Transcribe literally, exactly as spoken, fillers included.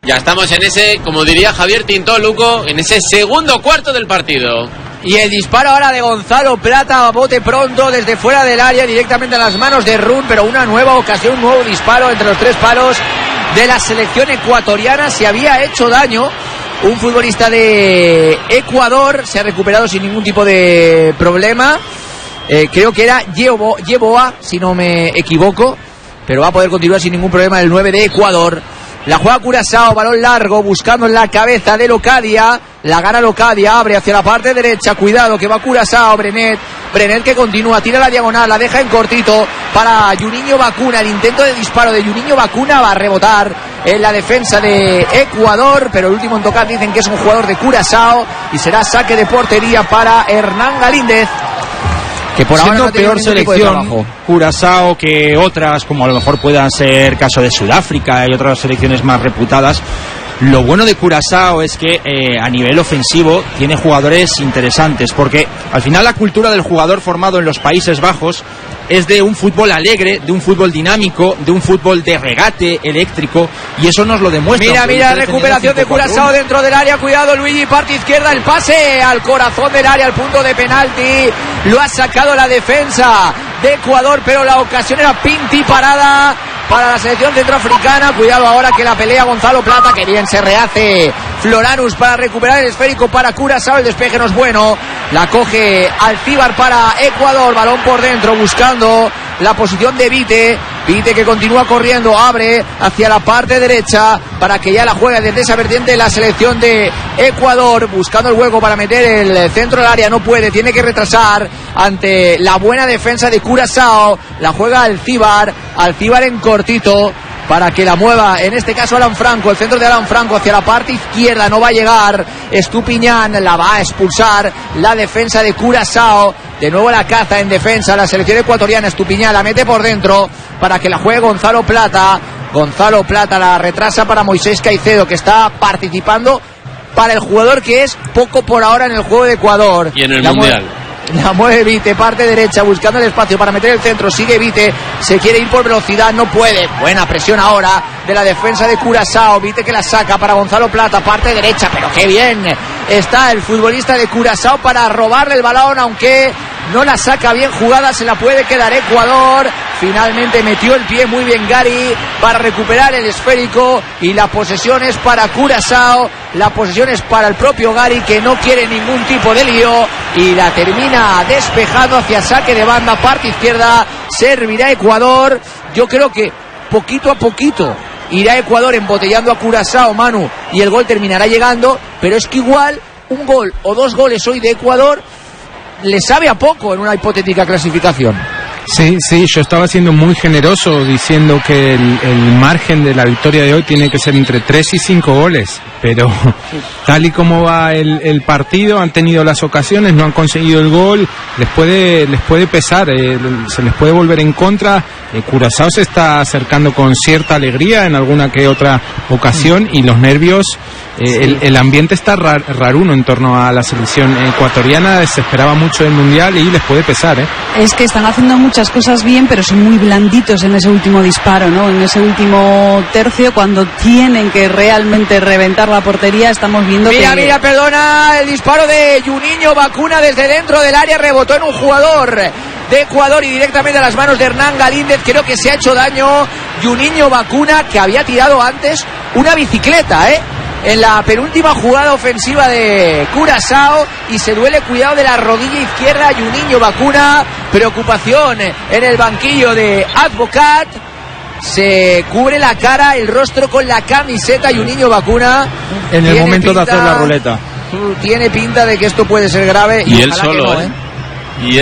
Ya estamos en ese, como diría Javier Tintó, Luco, en ese segundo cuarto del partido. Y el disparo ahora de Gonzalo Plata a bote pronto desde fuera del área directamente a las manos de Run, pero una nueva ocasión, un nuevo disparo entre los tres palos de la selección ecuatoriana. Se había hecho daño un futbolista de Ecuador, se ha recuperado sin ningún tipo de problema. Eh, creo que era Yebo, Yeboa, si no me equivoco, pero va a poder continuar sin ningún problema el nueve de Ecuador. La juega Curazao, balón largo, buscando en la cabeza de Locadia. La gana Locadia, abre hacia la parte derecha. Cuidado que va Curazao, Brenet. Brenet que continúa, tira la diagonal, la deja en cortito para Juninho Bacuna. El intento de disparo de Juninho Bacuna va a rebotar en la defensa de Ecuador, pero el último en tocar dicen que es un jugador de Curazao y será saque de portería para Hernán Galíndez, que por siendo ahora no peor selección Curazao que otras, como a lo mejor puedan ser caso de Sudáfrica y otras selecciones más reputadas. Lo bueno de Curazao es que eh, a nivel ofensivo tiene jugadores interesantes, porque al final la cultura del jugador formado en los Países Bajos es de un fútbol alegre, de un fútbol dinámico, de un fútbol de regate eléctrico, y eso nos lo demuestra. Mira, mira, recuperación de Curazao dentro del área, cuidado Luigi, parte izquierda, el pase al corazón del área, al punto de penalti, lo ha sacado la defensa de Ecuador, pero la ocasión era pinti parada para la selección centroafricana. Cuidado ahora que la pelea Gonzalo Plata, que bien se rehace Floranus para recuperar el esférico para Curazao. El despeje no es bueno, la coge Alcíbar para Ecuador, balón por dentro buscando la posición de Vite. Vite que continúa corriendo, abre hacia la parte derecha para que ya la juegue desde esa vertiente la selección de Ecuador, buscando el hueco para meter el centro del área, no puede, tiene que retrasar ante la buena defensa de Curazao. La juega Alcíbar, Alcíbar en cortito para que la mueva, en este caso Alan Franco, el centro de Alan Franco hacia la parte izquierda, no va a llegar Estupiñán, la va a expulsar la defensa de Curazao. De nuevo la caza en defensa la selección ecuatoriana. Estupiñán la mete por dentro para que la juegue Gonzalo Plata. Gonzalo Plata la retrasa para Moisés Caicedo, que está participando para el jugador que es poco por ahora en el juego de Ecuador. Y en el la Mundial. Mueve, la mueve Vite, parte derecha, buscando el espacio para meter el centro. Sigue Vite, se quiere ir por velocidad, no puede. Buena presión ahora de la defensa de Curazao. Vite que la saca para Gonzalo Plata, parte derecha, pero qué bien está el futbolista de Curazao para robarle el balón, aunque no la saca bien jugada, se la puede quedar Ecuador. Finalmente metió el pie muy bien Gary para recuperar el esférico, y la posesión es para Curazao, la posesión es para el propio Gary, que no quiere ningún tipo de lío y la termina despejando hacia saque de banda, parte izquierda. Servirá Ecuador. Yo creo que poquito a poquito irá Ecuador embotellando a Curazao, Manu, y el gol terminará llegando, pero es que igual un gol o dos goles hoy de Ecuador le sabe a poco en una hipotética clasificación. Sí, sí, yo estaba siendo muy generoso diciendo que el, el margen de la victoria de hoy tiene que ser entre tres y cinco goles, pero tal y como va el, el partido, han tenido las ocasiones, no han conseguido el gol, les puede les puede pesar, eh, se les puede volver en contra. eh, Curazao se está acercando con cierta alegría en alguna que otra ocasión, y los nervios, eh, sí. el, el ambiente está rar, raruno en torno a la selección ecuatoriana, se esperaba mucho del Mundial y les puede pesar. ¿eh? Es que están haciendo muchas cosas bien, pero son muy blanditos en ese último disparo, ¿no? En ese último tercio, cuando tienen que realmente reventar la portería, estamos viendo mira, que... Mira, perdona, el disparo de Juninho Bacuna desde dentro del área, rebotó en un jugador de Ecuador y directamente a las manos de Hernán Galíndez. Creo que se ha hecho daño Juninho Bacuna, que había tirado antes una bicicleta, ¿eh? En la penúltima jugada ofensiva de Curazao, y se duele, cuidado de la rodilla izquierda Juninho Bacuna. Preocupación en el banquillo de Advocat, se cubre la cara, el rostro con la camiseta Juninho Bacuna. En el momento pinta, de hacer la ruleta tiene pinta de que esto puede ser grave, y, y él solo, no, ¿eh? ¿eh?